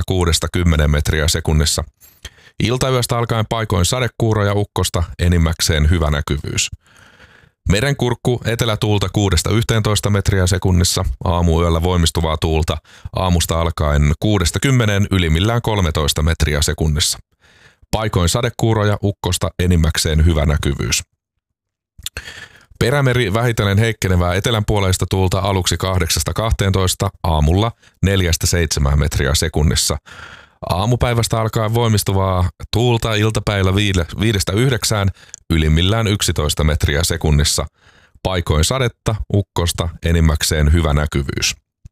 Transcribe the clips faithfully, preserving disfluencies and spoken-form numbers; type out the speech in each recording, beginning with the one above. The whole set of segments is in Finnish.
kuudesta kymmeneen metriä sekunnissa. Iltayöstä alkaen paikoin sadekuuroja ukkosta, enimmäkseen hyvä näkyvyys. Merenkurkku etelätuulta kuudesta yhteentoista metriä sekunnissa, aamuyöllä voimistuvaa tuulta, aamusta alkaen kuudesta kymmeneen ylimmillään kolmetoista metriä sekunnissa. Paikoin sadekuuroja ukkosta, enimmäkseen hyvä näkyvyys. Perämeri vähitellen heikkenevää etelänpuoleista tuulta aluksi kahdeksasta kahteentoista, aamulla neljästä seitsemään metriä sekunnissa. Aamupäivästä alkaen voimistuvaa tuulta iltapäivällä viidestä yhdeksään, ylimmillään yksitoista metriä sekunnissa. Paikoin sadetta, ukkosta, enimmäkseen hyvä näkyvyys.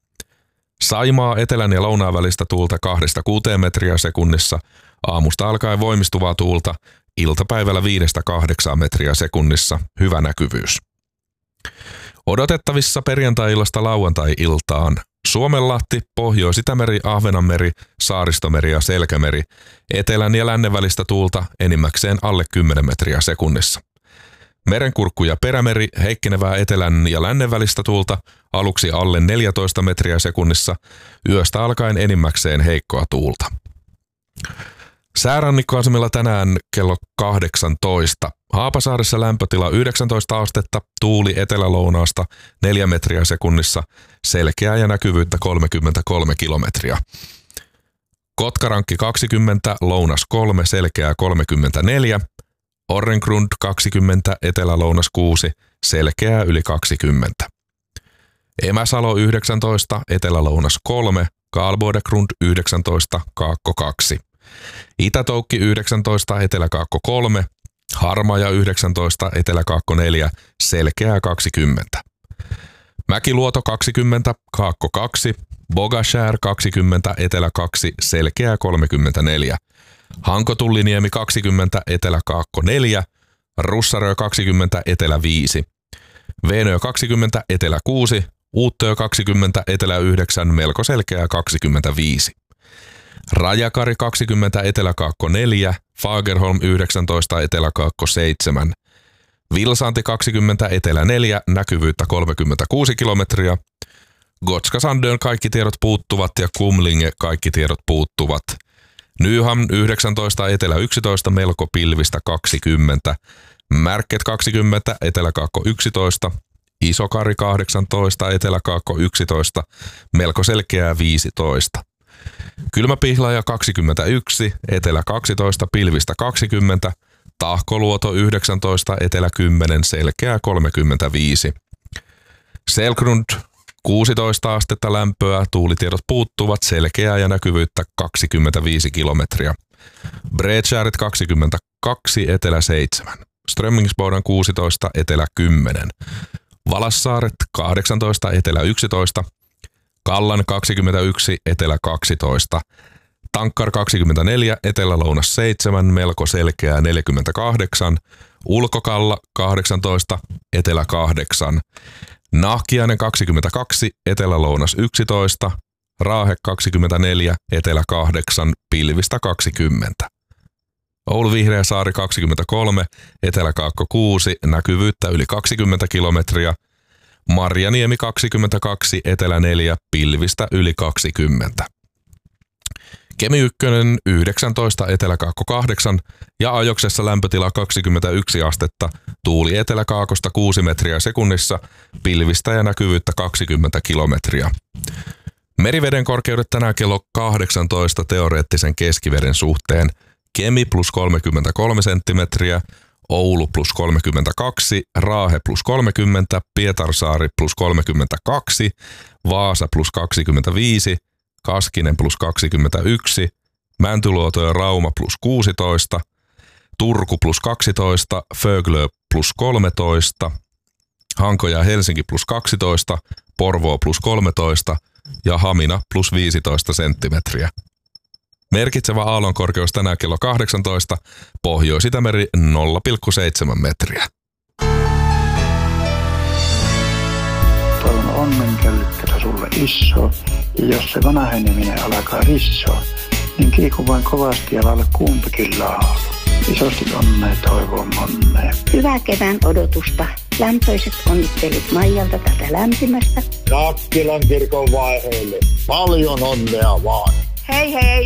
Saimaa etelän ja lounaan välistä tuulta kahdesta kuuteen metriä sekunnissa. Aamusta alkaen voimistuvaa tuulta, iltapäivällä viidestä kahdeksaan metriä sekunnissa, hyvä näkyvyys. Odotettavissa perjantai-illasta lauantai-iltaan. Suomenlahti, Pohjois-Itämeri, Ahvenanmeri, Saaristomeri ja Selkämeri. Etelän ja lännen välistä tuulta enimmäkseen alle kymmenen metriä sekunnissa. Merenkurkku ja Perämeri, heikkenevää etelän ja lännen välistä tuulta, aluksi alle neljätoista metriä sekunnissa, yöstä alkaen enimmäkseen heikkoa tuulta. Säärannikkoasemilla tänään kello kahdeksantoista. Haapasaaressa lämpötila yhdeksäntoista astetta, tuuli etelälounaasta neljä metriä sekunnissa, selkeää ja näkyvyyttä kolmekymmentäkolme kilometriä. Kotkarankki kaksikymmentä, lounas kolme, selkeää kolmekymmentäneljä. Orrengrund kaksikymmentä, etelälounas kuusi, selkeää yli kaksikymmentä. Emäsalo yhdeksäntoista, etelälounas kolme, Karlbodegrund yhdeksäntoista, kaakko kaksi. Itätoukki yhdeksäntoista, eteläkaakko kolme, Harmaja yhdeksäntoista, eteläkaakko neljä, selkeää kaksikymmentä. Mäkiluoto kaksikymmentä, kaakko kaksi, Bogashär kaksikymmentä, etelä kaksi, selkeää kolmekymmentäneljä. Hankotulliniemi kaksikymmentä, eteläkaakko neljä, Russarö kaksikymmentä, etelä viisi. Veenö kaksikymmentä, etelä kuusi, Uuttöö kaksikymmentä, etelä yhdeksän, melko selkeää kaksikymmentäviisi. Rajakari kaksikymmentä, eteläkaakko neljä, Fagerholm yhdeksäntoista, eteläkaakko seitsemän. Vilsanti kaksikymmentä, etelä neljä, näkyvyyttä kolmekymmentäkuusi kilometriä. Gotska Sandön kaikki tiedot puuttuvat ja Kumlinge kaikki tiedot puuttuvat. Nyhamn yhdeksäntoista, etelä yksitoista, melko pilvistä kaksikymmentä. Märket kaksikymmentä, eteläkaakko yksitoista. Isokari kahdeksantoista, eteläkaakko yksitoista, melko selkeää viisitoista. Kylmäpihlaja kaksikymmentäyksi, etelä kaksitoista, pilvistä kaksikymmentä, Tahkoluoto yhdeksäntoista, etelä kymmenen, selkeää kolmekymmentäviisi. Selgrund kuusitoista astetta lämpöä, tuulitiedot puuttuvat, selkeää ja näkyvyyttä kaksikymmentäviisi kilometriä. Bredskäret kaksikymmentäkaksi, etelä seitsemän. Strömmingsboden kuusitoista, etelä kymmenen. Valassaaret kahdeksantoista, etelä yksitoista. Kallan kaksikymmentäyksi, etelä kaksitoista. Tankkar kaksikymmentäneljä, etelä-lounas seitsemän, melko selkeää neljäkymmentäkahdeksan. Ulkokalla kahdeksantoista, etelä kahdeksan. Nahkiainen kaksikymmentäkaksi, etelä-lounas yksitoista. Raahe kaksikymmentäneljä, etelä kahdeksan, pilvistä kaksikymmentä. Oulu Vihreäsaari kaksikymmentäkolme, eteläkaakko kuusi, näkyvyyttä yli kaksikymmentä kilometriä. Marjaniemi kaksikymmentäkaksi, etelä neljä, pilvistä yli kaksikymmentä. Kemi ykkönen yhdeksäntoista, eteläkaakko kahdeksan ja Ajoksessa lämpötila kaksikymmentäyksi astetta, tuuli eteläkaakosta kuusi metriä sekunnissa, pilvistä ja näkyvyyttä kaksikymmentä kilometriä. Meriveden korkeudet tänään kello kahdeksantoista teoreettisen keskiveden suhteen. Kemi plus kolmekymmentäkolme senttimetriä, Oulu plus kolmekymmentäkaksi, Raahe plus kolmekymmentä, Pietarsaari plus kolmekymmentäkaksi, Vaasa plus kaksikymmentäviisi, Kaskinen plus kaksikymmentäyksi, Mäntyluoto ja Rauma plus kuusitoista, Turku plus kaksitoista, Föglö plus kolmetoista, Hanko ja Helsinki plus kaksitoista, Porvoo plus kolmetoista ja Hamina plus viisitoista senttimetriä. Merkitsevä aallonkorkeus tänään kello kahdeksantoista, Pohjois-Itämeri nolla pilkku seitsemän metriä. Toivon onnenkellyttävä sulle iso, ja jos se vanheneminen alkaa rissoa, niin kiiku vain kovasti ja laule kumpikin laulu. Isosti onnea toivon monnea. Hyvää kevään odotusta. Lämpöiset onnittelut Maijalta tätä lämpimästä. Nakkilan kirkon vaiheille. Paljon onnea vaan. Hei hei!